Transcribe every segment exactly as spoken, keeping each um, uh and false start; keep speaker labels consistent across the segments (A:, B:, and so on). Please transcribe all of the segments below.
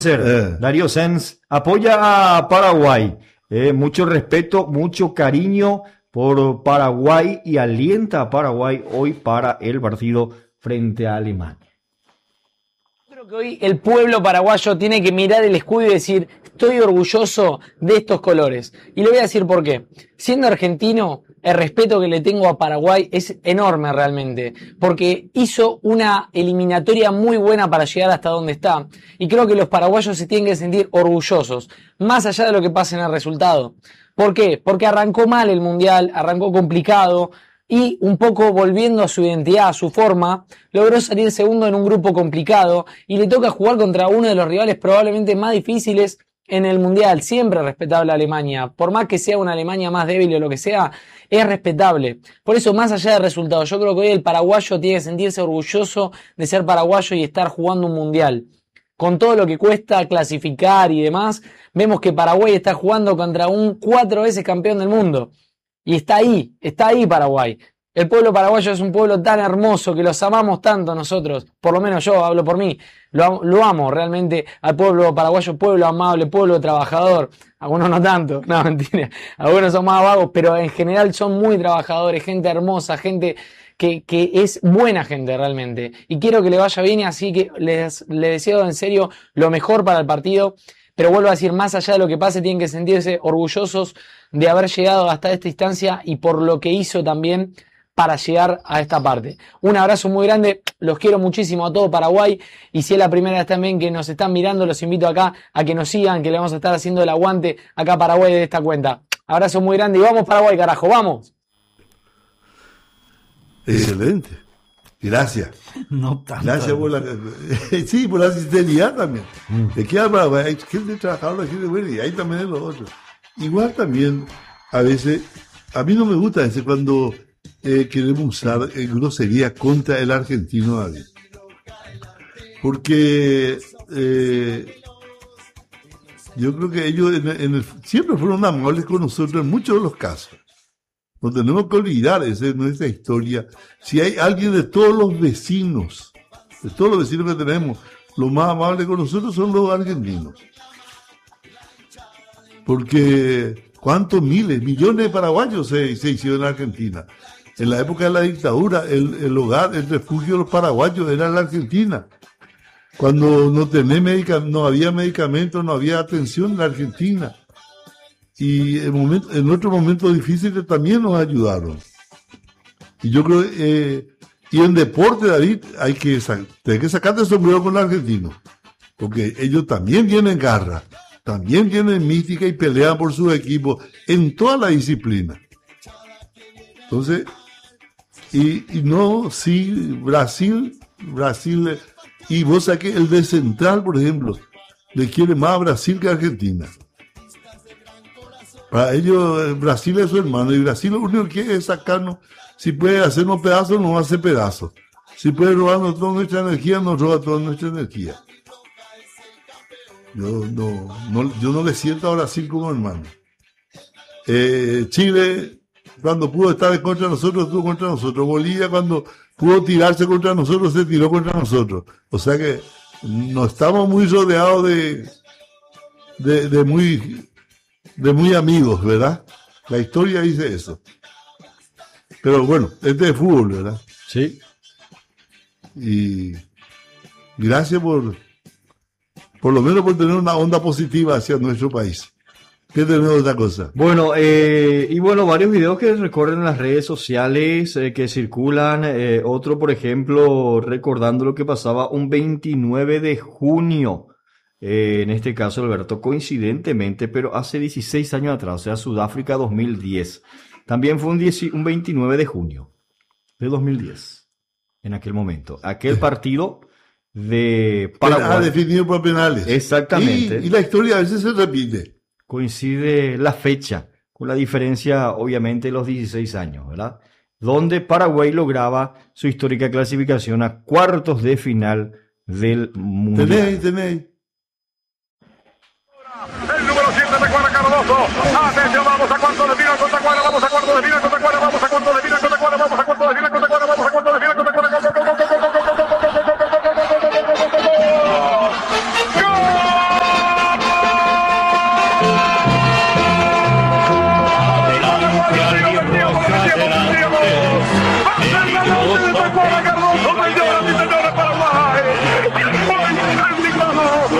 A: Eh.
B: Darío Sanz apoya a Paraguay. Eh, mucho respeto, mucho cariño por Paraguay y alienta a Paraguay hoy para el partido frente a Alemania.
C: Creo que hoy el pueblo paraguayo tiene que mirar el escudo y decir: estoy orgulloso de estos colores. Y le voy a decir por qué. Siendo argentino, el respeto que le tengo a Paraguay es enorme realmente, porque hizo una eliminatoria muy buena para llegar hasta donde está. Y creo que los paraguayos se tienen que sentir orgullosos, más allá de lo que pase en el resultado. ¿Por qué? Porque arrancó mal el Mundial, arrancó complicado, y un poco volviendo a su identidad, a su forma, logró salir segundo en un grupo complicado y le toca jugar contra uno de los rivales probablemente más difíciles en el Mundial. Siempre respetable a Alemania, por más que sea una Alemania más débil o lo que sea, es respetable. Por eso, más allá del resultado, yo creo que hoy el paraguayo tiene que sentirse orgulloso de ser paraguayo y estar jugando un Mundial. Con todo lo que cuesta clasificar y demás, vemos que Paraguay está jugando contra un cuatro veces campeón del mundo. Y está ahí, está ahí Paraguay. El pueblo paraguayo es un pueblo tan hermoso que los amamos tanto nosotros, por lo menos yo hablo por mí, lo, lo amo realmente al pueblo paraguayo, pueblo amable, pueblo trabajador. Algunos no tanto, no, mentira, algunos son más vagos, pero en general son muy trabajadores, gente hermosa, gente que, que es buena gente realmente. Y quiero que le vaya bien, y así que les, les deseo en serio lo mejor para el partido. Pero vuelvo a decir, más allá de lo que pase, tienen que sentirse orgullosos de haber llegado hasta esta instancia y por lo que hizo también para llegar a esta parte. Un abrazo muy grande, los quiero muchísimo a todo Paraguay, y si es la primera vez también que nos están mirando, los invito acá a que nos sigan, que le vamos a estar haciendo el aguante acá a Paraguay de esta cuenta. Abrazo muy grande y vamos Paraguay, carajo, vamos.
A: Excelente. Gracias.
B: No tanto.
A: Gracias por la, sí, por la sinceridad también. Mm. Es que hay gente trabajadora, gente buena, y ahí también es lo otro. Igual también, a veces, a mí no me gusta a veces cuando eh, queremos usar eh, grosería contra el argentino, David. Porque eh, yo creo que ellos en, en el, siempre fueron amables con nosotros en muchos de los casos. No tenemos que olvidar, esa es nuestra historia. Si hay alguien de todos los vecinos, de todos los vecinos que tenemos, los más amables con nosotros son los argentinos. Porque cuántos miles, millones de paraguayos se, se hicieron en Argentina. En la época de la dictadura, el, el hogar, el refugio de los paraguayos era la Argentina. Cuando no, tenés medica, no había medicamentos, no había atención en la Argentina. Y en, momento, en otros momentos difíciles también nos ayudaron. Y yo creo, eh, y en deporte, David, hay que, hay que sacarte el sombrero con los argentinos. Porque ellos también tienen garra, también tienen mística y pelean por sus equipos en toda la disciplina. Entonces, y, y no, sí, Brasil, Brasil, y vos saqué el de Central, por ejemplo, le quiere más a Brasil que a Argentina. Para ellos, Brasil es su hermano, y Brasil lo único que quiere es sacarnos. Si puede hacernos pedazos, nos hace pedazos. Si puede robarnos toda nuestra energía, nos roba toda nuestra energía. Yo no, no, yo no le siento a Brasil como hermano. Eh, Chile, cuando pudo estar en contra de nosotros, estuvo contra nosotros. Bolivia, cuando pudo tirarse contra nosotros, se tiró contra nosotros. O sea que no estamos muy rodeados de, de, de muy... de muy amigos, ¿verdad? La historia dice eso. Pero bueno, este es fútbol, ¿verdad?
B: Sí.
A: Y gracias por, por lo menos por tener una onda positiva hacia nuestro país. ¿Qué tenemos otra cosa?
B: Bueno, eh, y bueno, varios videos que recorren en las redes sociales, eh, que circulan. Eh, otro, por ejemplo, recordando lo que pasaba un veintinueve de junio. Eh, en este caso, Alberto, coincidentemente, pero hace dieciséis años atrás, o sea, Sudáfrica dos mil diez. También fue un, diez, un veintinueve de junio de dos mil diez, en aquel momento. Aquel partido de Paraguay.
A: Ha definido por penales.
B: Exactamente.
A: Y, y la historia a veces se repite.
B: Coincide la fecha, con la diferencia, obviamente, de los dieciséis años, ¿verdad? Donde Paraguay lograba su histórica clasificación a cuartos de final del Mundial.
A: Tenéis, tenéis.
D: El número siete de Cuadra Cardoso. Atención, vamos a cuarto de final contra Cuadra, vamos a cuarto de final contra Cuadra, vamos a cuarto de final contra Cuadra, vamos a cuarto de final contra Cuadra, vamos a cuarto de final contra Cuadra.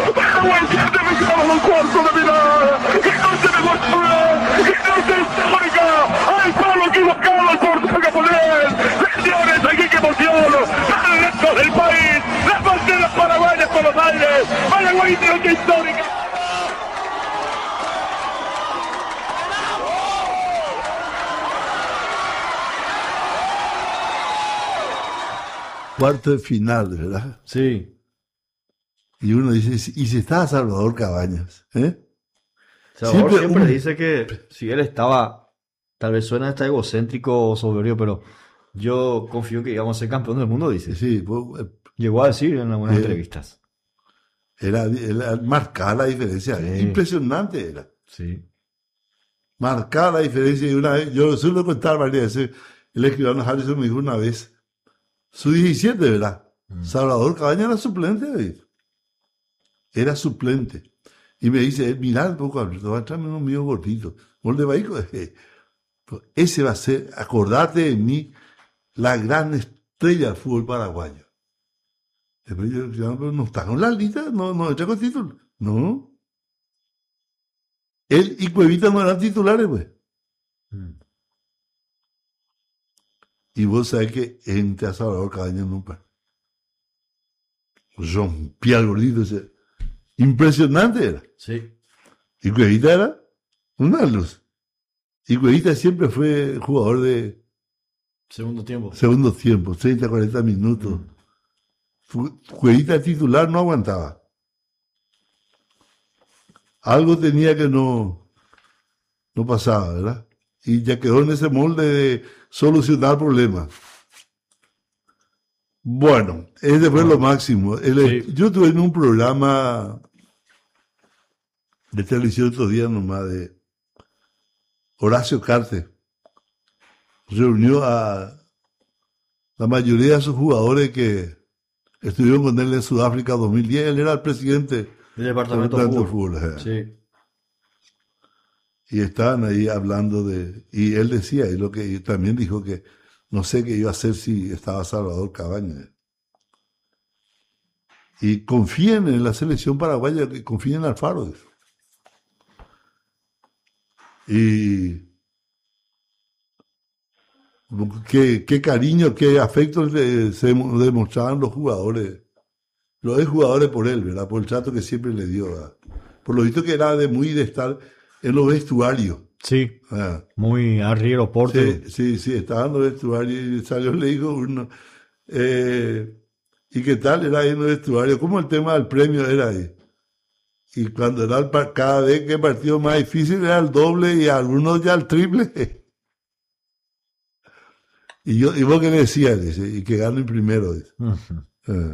D: Paraguay certificado del cuarto de final. ¡Qué noche de emoción! ¡Qué noche histórica! ¡Ay, Pablo equivocado el portero japonés! ¡Señores, aquí qué emoción! ¡Tan lejos del país! ¡Las banderas paraguayas por los aires! ¡Paraguay noche histórica!
A: Cuarto de final, ¿verdad?
B: Sí.
A: Y uno dice, ¿y si estaba Salvador Cabañas? ¿Eh?
B: Salvador
A: Siempre
B: siempre
A: un-
B: dice que si él estaba, tal vez suena hasta egocéntrico o soberbio, pero yo confío que íbamos a ser campeón del mundo, dice.
A: Sí, pues,
B: Llegó a decir en algunas
A: Sí.
B: entrevistas.
A: era, era marcar la diferencia.
B: Sí.
A: Impresionante era.
B: Sí.
A: Marcar la diferencia. Y una vez, yo suelo contar varias veces, el escribano Harrison me dijo una vez, su diecisiete, ¿verdad?
B: Mm.
A: Salvador Cabañas era suplente, ¿verdad? Era suplente. Y me dice, mirá un poco, Alberto, va a traerme un mío gordito. Molde Baico, eh, pues ese va a ser, acordate de mí, la gran estrella del fútbol paraguayo. Después yo, yo, pero no está con la lista, no, no está con título. No. Él y Cuevita no eran titulares, pues.
B: Mm.
A: Y vos sabés que entre a Salvador Cabañas nunca. Rompía el gordito ese. Impresionante era.
B: Sí.
A: Y Cuevita era una luz. Y Cuevita siempre fue jugador de
B: Segundo tiempo.
A: segundo tiempo, treinta, cuarenta minutos. Fu- Cuevita titular no aguantaba. Algo tenía que no, no pasaba, ¿verdad? Y ya quedó en ese molde de solucionar problemas. Bueno, ese fue lo máximo. El-
B: Sí.
A: Yo estuve en un programa de televisión estos días nomás de Horacio Carte. Reunió a la mayoría de sus jugadores que estuvieron con él en Sudáfrica dos mil diez. Él era el presidente
B: El departamento
A: del
B: de
A: de
B: fútbol.
A: fútbol. eh.
B: Sí.
A: Y estaban ahí hablando de... Y él decía, y lo que y también dijo que no sé qué iba a hacer si estaba Salvador Cabañas. Y confíen en la selección paraguaya, que confíen en Alfaro. dijo. Y qué, qué cariño, qué afecto le- se demostraban los jugadores, los jugadores por él, ¿verdad? Por el trato que siempre le dio. ¿verdad? Por lo visto que era de muy de estar en los vestuarios.
B: Sí.
A: ¿verdad?
B: Muy arriero, porte.
A: Sí, sí, sí, estaba en los vestuarios y salió, le dijo uno, eh, ¿y qué tal era ahí en los vestuarios? ¿Cómo el tema del premio era ahí? Y cuando era el par- cada vez que el partido más difícil era el doble y algunos ya el triple. Y yo, ¿y vos qué le decías? Dice, y que ganen primero. Dice.
B: Ujú.
A: Eh.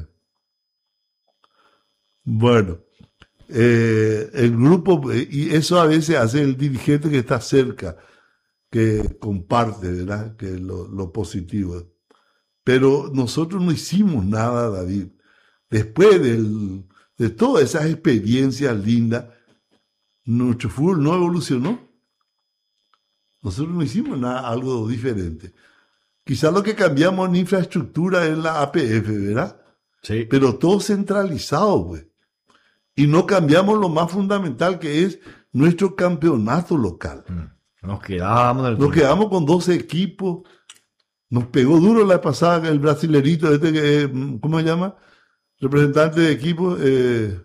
A: Bueno, eh, el grupo, eh, y eso a veces hace el dirigente que está cerca, que comparte, ¿verdad? Que es lo, lo positivo. Pero nosotros no hicimos nada, David. Después del, de todas esas experiencias lindas, nuestro fútbol no evolucionó. Nosotros no hicimos nada, algo diferente. Quizás lo que cambiamos en infraestructura es la A P F, ¿verdad?
B: Sí.
A: Pero todo centralizado, pues. Y no cambiamos lo más fundamental que es nuestro campeonato local.
B: Nos quedábamos en el
A: Nos quedamos con doce equipos. Nos pegó duro la pasada el brasilerito, este que, eh, ¿cómo se llama? Representante de equipo. Eh,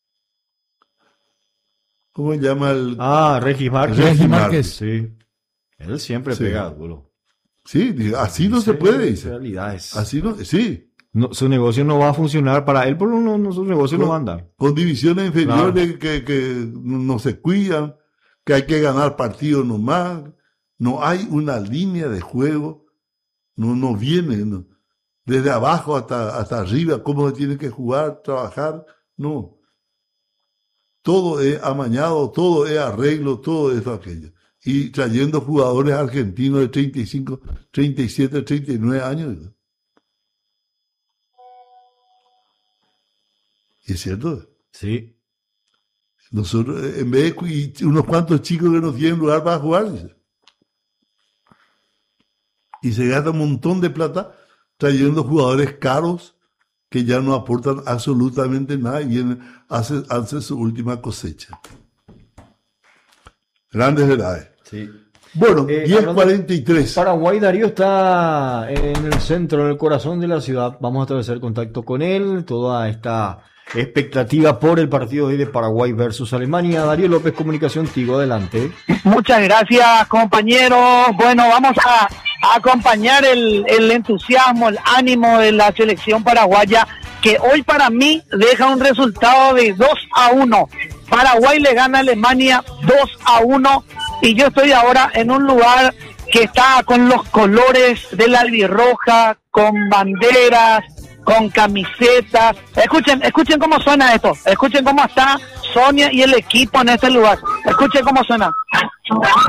A: ¿Cómo se llama el?
B: Ah, Regis Márquez.
A: Regis Márquez.
B: Sí. Él siempre
A: Sí.
B: pega duro.
A: Sí, digo, así no se
B: Sí,
A: puede, dice.
B: realidades.
A: Así no, sí.
B: No, su negocio no va a funcionar para él, por no, no, su negocio no va a andar.
A: Con divisiones inferiores que, que no se cuidan, que hay que ganar partidos nomás. No hay una línea de juego. No, no viene no. Desde abajo hasta, hasta arriba, cómo se tiene que jugar, trabajar. No. Todo es amañado, todo es arreglo, todo es aquello. Y trayendo jugadores argentinos de treinta y cinco, treinta y siete, treinta y nueve años. Y es cierto.
B: Sí.
A: Nosotros, en vez de cu- y unos cuantos chicos que no tienen lugar para jugar, dice. Y se gasta un montón de plata trayendo jugadores caros que ya no aportan absolutamente nada y vienen, hace, hace su última cosecha. Grandes edades.
B: Sí.
A: Bueno,
B: Eh,
A: diez cuarenta y tres.
B: Paraguay, Darío en el centro, en el corazón de la ciudad. Vamos a establecer contacto con él. Toda esta expectativa por el partido de hoy de Paraguay versus Alemania. Darío López, Comunicación Tigo, adelante.
E: Muchas gracias, compañeros. Bueno, vamos a, a acompañar el, el entusiasmo, el ánimo de la selección paraguaya, que hoy para mí deja un resultado de dos a uno. Paraguay le gana a Alemania dos a uno y yo estoy ahora en un lugar que está con los colores de la albirroja, con banderas, con camisetas. Escuchen, escuchen cómo suena esto. Escuchen cómo está Sonia y el equipo en este lugar. Escuchen cómo suena.